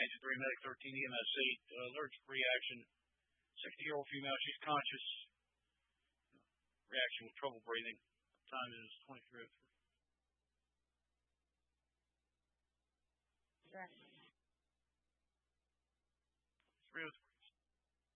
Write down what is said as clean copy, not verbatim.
Engine 3 Medic 13 EMS 8, allergic reaction. 60-year-old female, she's conscious. Reaction with trouble breathing. Time is 23:03. Right. 3:03.